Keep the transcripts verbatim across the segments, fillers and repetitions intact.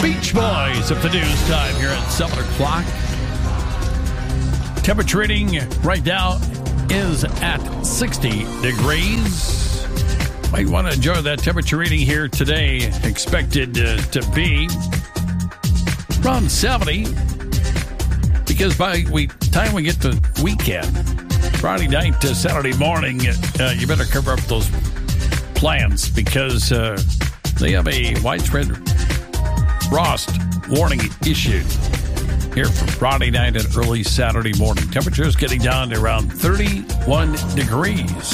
Beach Boys at the news time here at seven o'clock. Temperature reading right now is at sixty degrees. Might want to enjoy that temperature reading here today. Expected uh, to be around seventy. Because by the time we get to weekend, Friday night to Saturday morning, uh, you better cover up those plants because uh, they have a widespread frost warning issued here for Friday night and early Saturday morning. Temperatures getting down to around thirty-one degrees.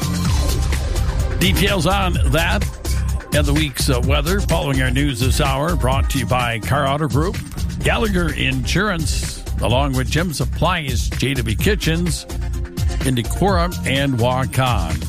Details on that and the week's uh, weather following our news this hour, brought to you by Car Auto Group, Gallagher Insurance, along with Jim Supplies, J W Kitchens, in Decorah and Waukon.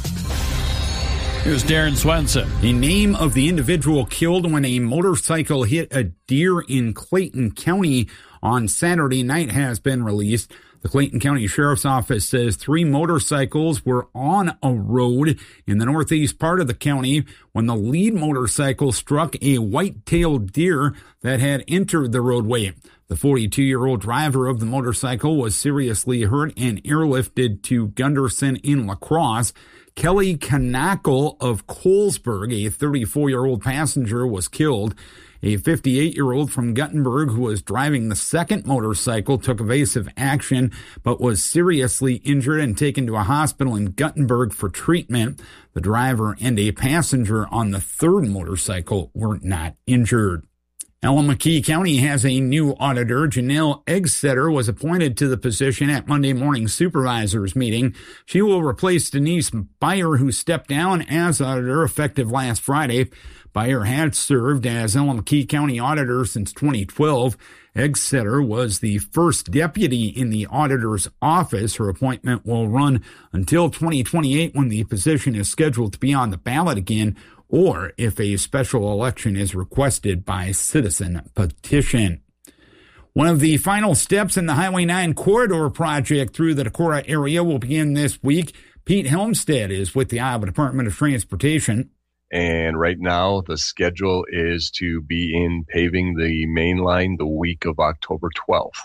Here's Darren Swenson. The name of the individual killed when a motorcycle hit a deer in Clayton County on Saturday night has been released. The Clayton County Sheriff's Office says three motorcycles were on a road in the northeast part of the county when the lead motorcycle struck a white-tailed deer that had entered the roadway. The forty-two-year-old driver of the motorcycle was seriously hurt and airlifted to Gunderson in La Crosse. Kelly Knackle of Colesburg, a thirty-four-year-old passenger, was killed. A fifty-eight-year-old from Guttenberg who was driving the second motorcycle took evasive action but was seriously injured and taken to a hospital in Guttenberg for treatment. The driver and a passenger on the third motorcycle were not injured. Allamakee County has a new auditor. Janelle Eggsetter was appointed to the position at Monday morning supervisors meeting. She will replace Denise Beyer, who stepped down as auditor effective last Friday. Beyer had served as Allamakee County auditor since twenty twelve. Eggsetter was the first deputy in the auditor's office. Her appointment will run until twenty twenty-eight, when the position is scheduled to be on the ballot again, or if a special election is requested by citizen petition. One of the final steps in the Highway nine corridor project through the Decorah area will begin this week. Pete Helmstead is with the Iowa Department of Transportation. And right now, the schedule is to be in paving the main line the week of October twelfth.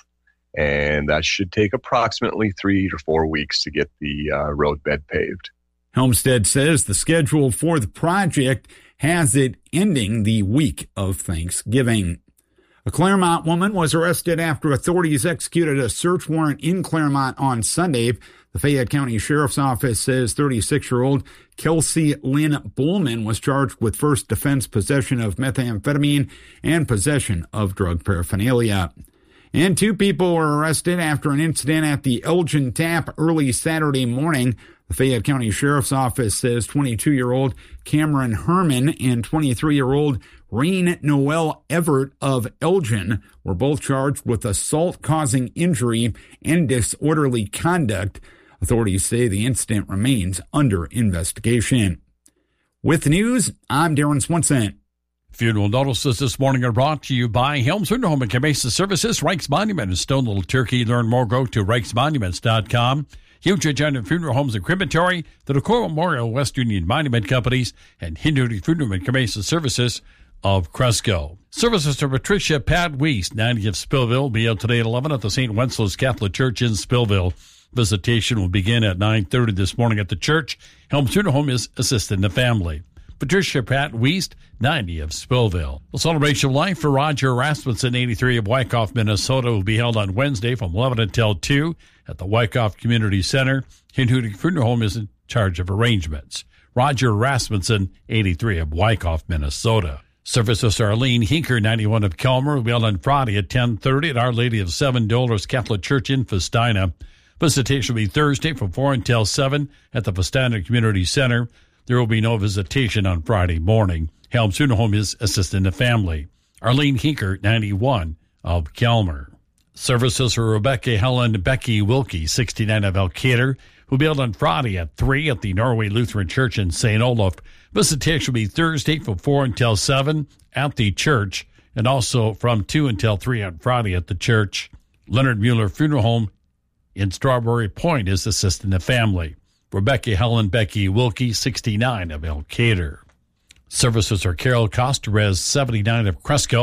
And that should take approximately three to four weeks to get the uh, roadbed paved. Helmstead says the schedule for the project has it ending the week of Thanksgiving. A Claremont woman was arrested after authorities executed a search warrant in Claremont on Sunday. The Fayette County Sheriff's Office says thirty-six-year-old Kelsey Lynn Bullman was charged with first offense possession of methamphetamine and possession of drug paraphernalia. And two people were arrested after an incident at the Elgin Tap early Saturday morning. The Fayette County Sheriff's Office says twenty-two-year-old Cameron Herman and twenty-three-year-old Rain Noel Everett of Elgin were both charged with assault causing injury and disorderly conduct. Authorities say the incident remains under investigation. With the news, I'm Darren Swenson. Funeral notices this morning are brought to you by Helms Funeral Home and Cabeza Services, Reichs Monument in Stone Little Turkey. Learn more, go to reichs monuments dot com. Huge Agenda Funeral Homes and Crematory, the Decorah Memorial West Union Monument Companies, and Hindu Funeral and Cabeza Services of Cresco. Services to Patricia Pat Weiss, ninety of Spillville, will be out today at eleven at the Saint Wenceslaus Catholic Church in Spillville. Visitation will begin at nine thirty this morning at the church. Helms Funeral Home is assisting the family. Patricia Pat Weiss, ninety of Spillville. The celebration of life for Roger Rasmussen, eighty-three of Wyckoff, Minnesota, will be held on Wednesday from eleven until two at the Wyckoff Community Center. Hindu Funeral Home is in charge of arrangements. Roger Rasmussen, eighty-three of Wyckoff, Minnesota. Services to Arlene Hinker, ninety-one of Kelmer, will be held on Friday at ten thirty at Our Lady of Seven Dolors Catholic Church in Festina. Visitation will be Thursday from four until seven at the Festina Community Center. There will be no visitation on Friday morning. Helms Funeral Home is assisting the family. Arlene Hinker, ninety-one of Kelmer. Services for Rebecca Helen Becky Wilkie, sixty-nine of Elkader, will be held on Friday at three at the Norway Lutheran Church in Saint Olaf. Visitation will be Thursday from four until seven at the church, and also from two until three on Friday at the church. Leonard Mueller Funeral Home in Strawberry Point is assisting the family. Rebecca Helen Becky Wilkie, sixty-nine of Elkader. Services are Carol Costares, seventy-nine of Cresco,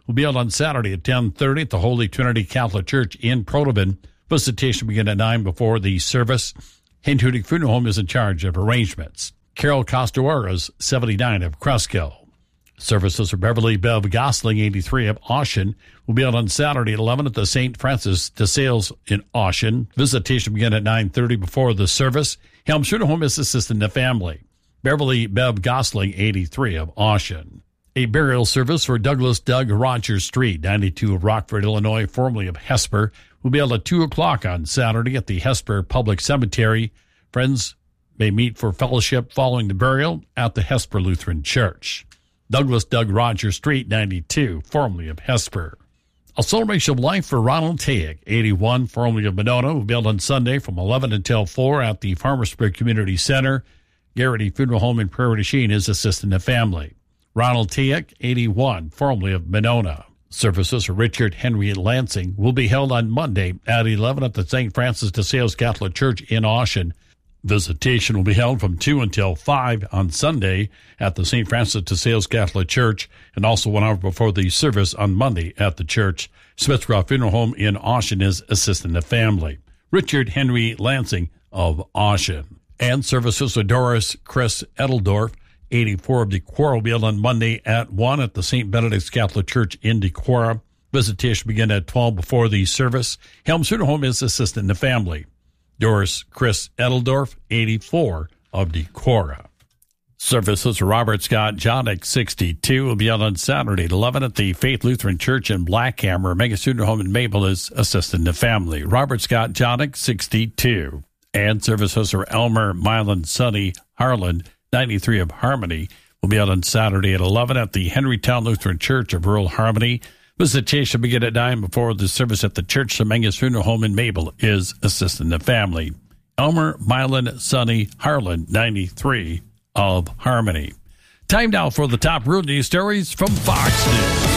will be held on Saturday at ten thirty at the Holy Trinity Catholic Church in Protoben. Visitation begin at nine before the service. Hintutic Funeral Home is in charge of arrangements. Carol Costawaras, seventy-nine of Cresco. Services for Beverly Bev Gosling, eighty-three of Ocean, will be held on Saturday at eleven at the Saint Francis de Sales in Ocean. Visitation begin at nine thirty before the service. Helms Funeral Home is assisting the family. Beverly Bev Gosling, eighty-three of Ocean. A burial service for Douglas Doug Rogers Street, ninety-two of Rockford, Illinois, formerly of Hesper, will be held at two o'clock on Saturday at the Hesper Public Cemetery. Friends may meet for fellowship following the burial at the Hesper Lutheran Church. Douglas Doug Rogers Street, ninety-two, formerly of Hesper. A celebration of life for Ronald Tayek, eighty-one, formerly of Monona, will be held on Sunday from eleven until four at the Farmersburg Community Center. Garrity Funeral Home in Prairie du Chien is assisting the family. Ronald Tayek, eighty-one, formerly of Monona. Services for Richard Henry Lansing will be held on Monday at eleven at the Saint Francis de Sales Catholic Church in Ocean. Visitation will be held from two until five on Sunday at the Saint Francis de Sales Catholic Church, and also one hour before the service on Monday at the church. Smithcroft Funeral Home in Ocean is assisting the family. Richard Henry Lansing of Ocean. And services for Doris Chris Edeldorf, eighty-four of Decorah, will be held on Monday at one at the Saint Benedict's Catholic Church in Decorah. Visitation begin at twelve before the service. Helms Funeral Home is assisting the family. Doris Chris Edeldorf, eighty-four of Decorah. Services for Robert Scott Jonick, sixty-two, will be held on Saturday at eleven at the Faith Lutheran Church in Blackhammer. Mega Funeral Home in Maple is assisting the family. Robert Scott Jonick, sixty-two. And services for Elmer Mylan Sonny Harlan, ninety-three of Harmony, will be held on Saturday at eleven at the Henrytown Lutheran Church of Rural Harmony. Visitation begin at nine before the service at the Church of Mengus Funeral Home in Maple is assisting the family. Elmer Mylan Sonny Harlan, ninety-three of Harmony. Time now for the top real news stories from Fox News.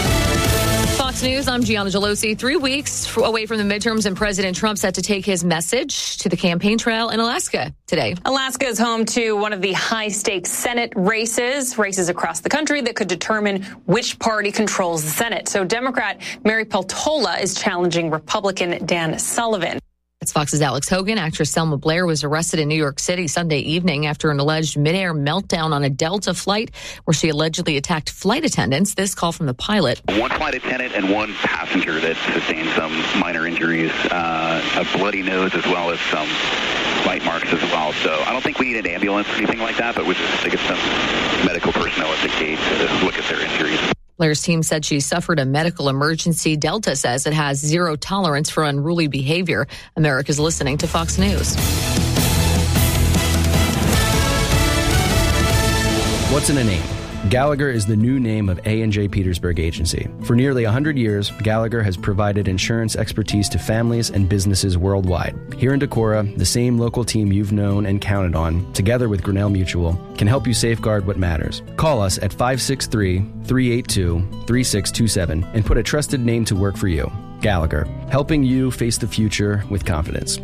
Fox News, I'm Gianna Gelosi. Three weeks away from the midterms, and President Trump set to take his message to the campaign trail in Alaska today. Alaska is home to one of the high-stakes Senate races, races across the country that could determine which party controls the Senate. So Democrat Mary Peltola is challenging Republican Dan Sullivan. It's Fox's Alex Hogan. Actress Selma Blair was arrested in New York City Sunday evening after an alleged midair meltdown on a Delta flight where she allegedly attacked flight attendants. This call from the pilot. One flight attendant and one passenger that sustained some minor injuries, uh, a bloody nose as well as some bite marks as well. So I don't think we need an ambulance or anything like that, but we just to get some medical personnel at the gate to look at their injuries. Blair's team said she suffered a medical emergency. Delta says it has zero tolerance for unruly behavior. America's listening to Fox News. What's in a name? Gallagher is the new name of A and J Petersburg Agency. For nearly one hundred years, Gallagher has provided insurance expertise to families and businesses worldwide. Here in Decorah, the same local team you've known and counted on, together with Grinnell Mutual, can help you safeguard what matters. Call us at five six three, three eight two, three six two seven and put a trusted name to work for you. Gallagher, helping you face the future with confidence.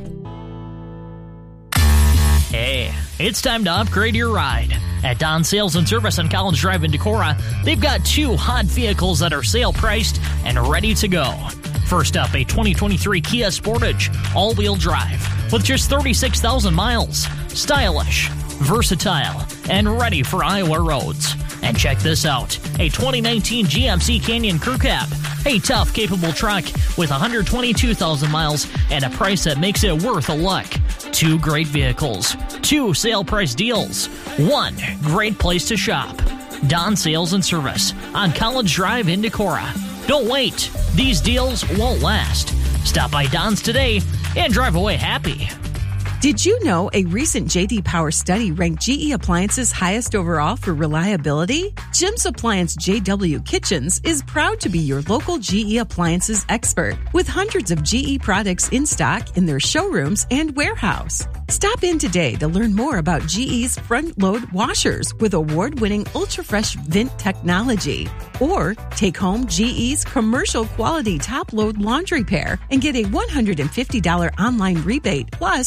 Hey, it's time to upgrade your ride. At Don Sales and Service on College Drive in Decorah, they've got two hot vehicles that are sale priced and ready to go. First up, a twenty twenty-three Kia Sportage, all-wheel drive, with just thirty-six thousand miles. Stylish, versatile, and ready for Iowa roads. And check this out, a twenty nineteen G M C Canyon Crew Cab, a tough, capable truck with one hundred twenty-two thousand miles and a price that makes it worth a look. Two great vehicles, two sale price deals, one great place to shop. Don Sales and Service on College Drive in Decorah. Don't wait, these deals won't last. Stop by Don's today and drive away happy. Did you know a recent J D Power study ranked G E Appliances highest overall for reliability? Jim's Appliance J W Kitchens is proud to be your local G E Appliances expert with hundreds of G E products in stock in their showrooms and warehouse. Stop in today to learn more about G E's front-load washers with award-winning ultra-fresh vent technology. Or take home G E's commercial-quality top-load laundry pair and get a one hundred fifty dollars online rebate plus a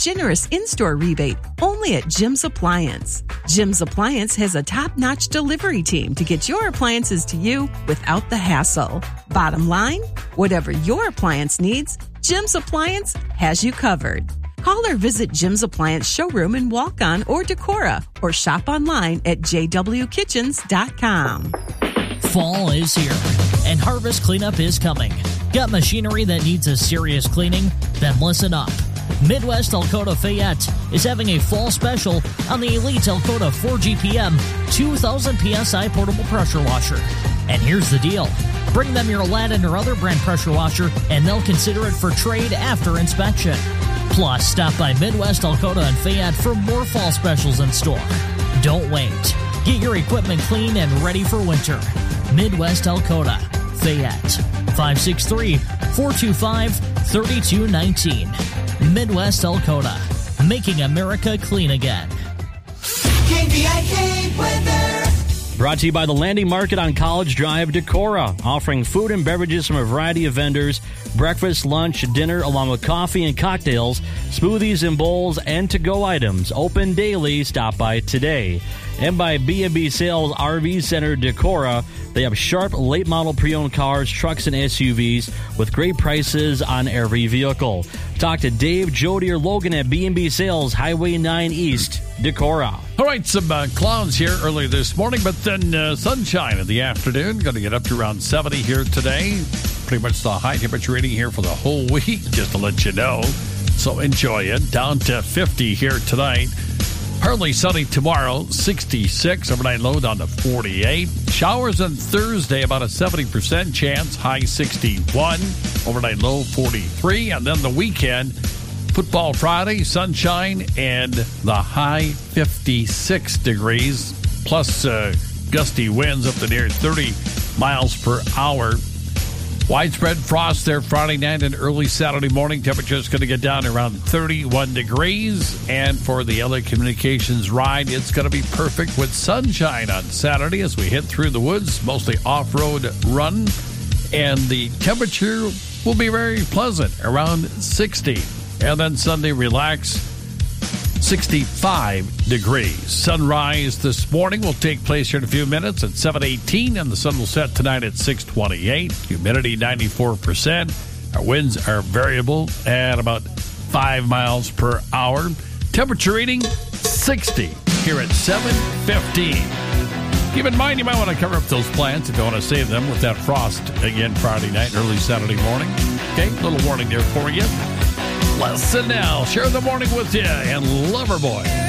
generous in-store rebate only at Jim's Appliance. Jim's Appliance has a top-notch delivery team to get your appliances to you without the hassle. Bottom line, whatever your appliance needs, Jim's Appliance has you covered. Call or visit Jim's Appliance showroom in Walk-On or Decorah, or shop online at j w kitchens dot com. Fall is here, and harvest cleanup is coming. Got machinery that needs a serious cleaning? Then listen up. Midwest Alcoa Fayette is having a fall special on the Elite Alcoa four G P M two thousand P S I portable pressure washer. And here's the deal. Bring them your Aladdin or other brand pressure washer, and they'll consider it for trade after inspection. Plus, stop by Midwest Alcoa and Fayette for more fall specials in store. Don't wait. Get your equipment clean and ready for winter. Midwest Alcoa, Fayette, five six three, four two five, three two one nine. Midwest Alcoa, making America clean again. K B I K weather. Brought to you by the Landing Market on College Drive, Decorah, offering food and beverages from a variety of vendors, breakfast, lunch, dinner, along with coffee and cocktails, smoothies and bowls, and to-go items. Open daily. Stop by today. And by B and B Sales R V Center, Decorah. They have sharp, late-model pre-owned cars, trucks, and S U Vs with great prices on every vehicle. Talk to Dave, Jody, or Logan at B and B Sales, Highway nine East, Decorah. All right, some uh, clouds here early this morning, but then uh, sunshine in the afternoon. Going to get up to around seventy here today. Pretty much the high temperature reading here for the whole week, just to let you know. So enjoy it. Down to fifty here tonight. Partly sunny tomorrow, sixty-six. Overnight low down to forty-eight. Showers on Thursday, about a seventy percent chance, high sixty-one. Overnight low forty-three. And then the weekend, football Friday, sunshine, and the high fifty-six degrees. Plus uh, gusty winds up to near thirty miles per hour. Widespread frost there Friday night and early Saturday morning. Temperature's going to get down around thirty-one degrees. And for the L A Communications ride, it's going to be perfect with sunshine on Saturday as we hit through the woods, mostly off-road run. And the temperature will be very pleasant, around sixty. And then Sunday, relax, sixty-five degrees. Sunrise this morning will take place here in a few minutes at seven eighteen, and the sun will set tonight at six twenty-eight. Humidity ninety-four percent. Our winds are variable at about five miles per hour. Temperature reading sixty here at seven fifteen. Keep in mind, you might want to cover up those plants if you want to save them with that frost again Friday night, early Saturday morning. Okay, little warning there for you. Listen now, share the morning with you, and Loverboy.